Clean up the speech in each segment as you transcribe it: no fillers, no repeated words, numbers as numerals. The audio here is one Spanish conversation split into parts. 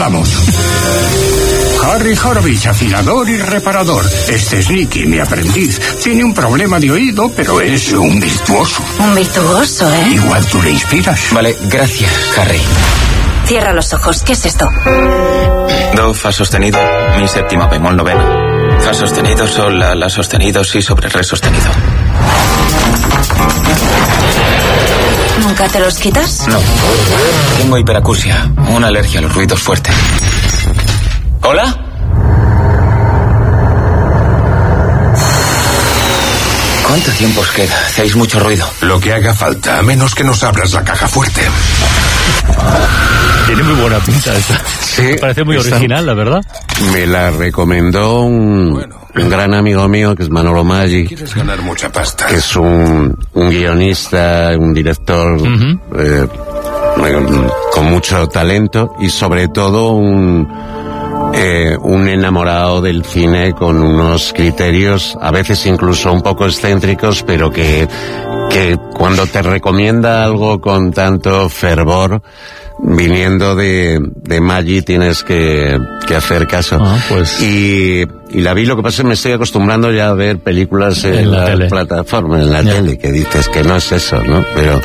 Vamos. Harry Horvitz, afilador y reparador. Este es Nicky, mi aprendiz. Tiene un problema de oído, pero es un virtuoso. Un virtuoso, ¿eh? Igual tú le inspiras. Vale, gracias, Harry. Cierra los ojos. ¿Qué es esto? Do, fa sostenido, mi séptima bemol novena. Fa sostenido, sol, la sostenido, si sobre re sostenido. ¿Nunca te los quitas? No. Tengo hiperacusia, una alergia a los ruidos fuertes. ¿Hola? ¿Cuánto tiempo os queda? Hacéis mucho ruido. Lo que haga falta, a menos que nos abras la caja fuerte. Tiene muy buena pinta esta. Sí, Me parece muy original, la verdad. Me la recomendó un gran amigo mío, que es Manolo Maggi. Quieres ganar mucha pasta. Que es un guionista, un director con mucho talento y sobre todo un enamorado del cine con unos criterios a veces incluso un poco excéntricos, pero que cuando te recomienda algo con tanto fervor, viniendo de Maggi, tienes que hacer caso. Pues. Y la vi, lo que pasa es que me estoy acostumbrando ya a ver películas en la plataforma, en la tele, que dices que no es eso, ¿no? Pero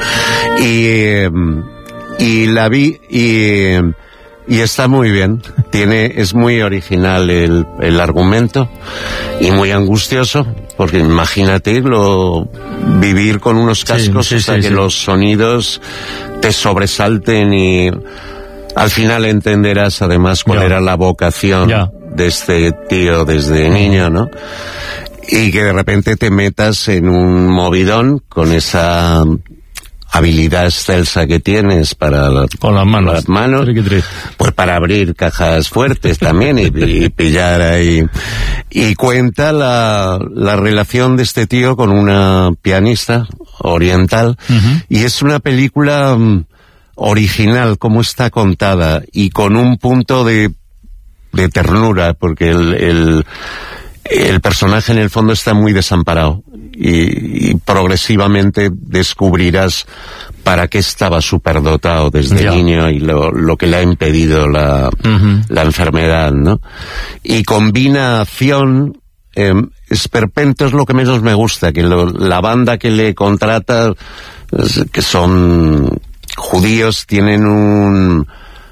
y la vi y está muy bien. Es muy original el argumento y muy angustioso, porque imagínate vivir con unos cascos hasta que los sonidos te sobresalten y al final entenderás además cuál era la vocación de este tío desde niño, ¿no? Y que de repente te metas en un movidón con esa habilidad excelsa que tienes con las manos, pues para abrir cajas fuertes también y pillar ahí. Y cuenta la relación de este tío con una pianista oriental, y es una película original como está contada y con un punto de ternura, porque el personaje en el fondo está muy desamparado y progresivamente descubrirás para qué estaba superdotado desde niño y lo que le ha impedido la enfermedad, ¿no? Y combina acción, esperpento es lo que menos me gusta, que la banda que le contrata, que son judíos, tienen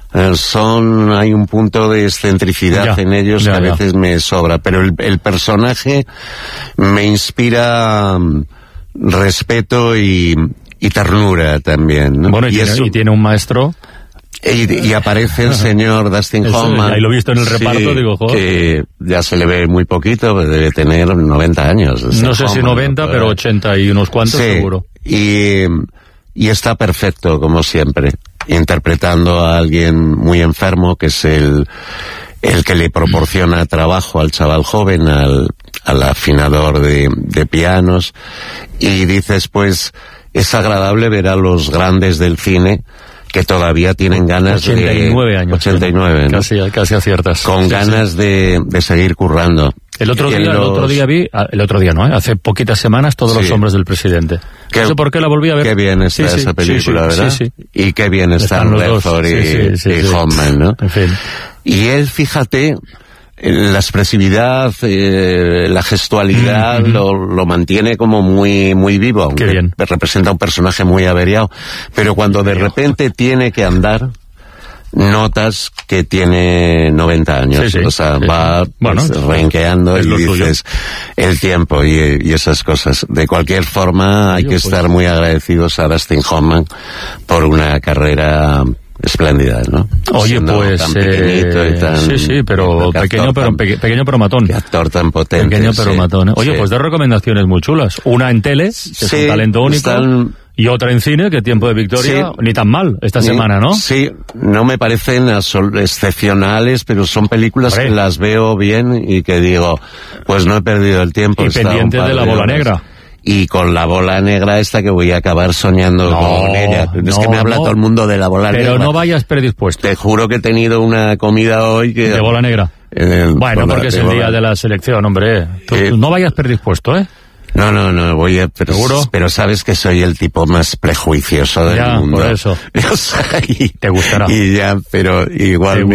hay un punto de excentricidad en ellos que a veces me sobra, pero el personaje me inspira respeto y ternura también, ¿no? Bueno, y tiene un maestro. Y aparece el señor Dustin Hoffman. Ahí lo he visto en el reparto, digo, joder. Que ya se le ve muy poquito, pues debe tener 90 años. No sé si 90, pero 80 y unos cuantos seguro. Y está perfecto, como siempre, interpretando a alguien muy enfermo, que es el que le proporciona trabajo al chaval joven, al afinador de pianos, y dices, pues, es agradable ver a los grandes del cine que todavía tienen ganas 89 años. 89, ¿no? Casi aciertas. Con ganas de seguir currando. El otro día vi, hace poquitas semanas, Todos los hombres del presidente. No sé por qué la volví a ver. Qué bien está esa película, ¿verdad? Sí. Y qué bien están Redford y Hoffman, ¿no? En fin. Y él, fíjate, la expresividad, la gestualidad lo mantiene como muy, muy vivo, aunque representa un personaje muy averiado. Pero cuando de repente tiene que andar, notas que tiene 90 años, o sea, va renqueando y dices el tiempo y esas cosas. De cualquier forma, hay que estar muy agradecidos a Dustin Hoffman por una carrera espléndida, ¿no? Oye, pues tan pequeñito y tan, pero pequeño pero matón. Qué actor tan potente. Pequeño pero matón. Oye, pues dos recomendaciones muy chulas. Una en tele, que es un talento único. Y otra en cine, que Tiempo de Victoria, ni tan mal esta semana, ¿no? Sí, no me parecen excepcionales, pero son películas que las veo bien y que digo, pues no he perdido el tiempo. Y pendiente de La Bola Negra. Y con La Bola Negra esta que voy a acabar soñando con ella. Es que me habla todo el mundo de La Bola Negra. Pero no vayas predispuesto. Te juro que he tenido una comida hoy que... De Bola Negra. Bueno, porque es el día de la selección, hombre. Tú no vayas predispuesto, ¿eh? No, voy a... Pero sabes que soy el tipo más prejuicioso del mundo. Por eso. O sea, te gustará. Y ya, pero igual...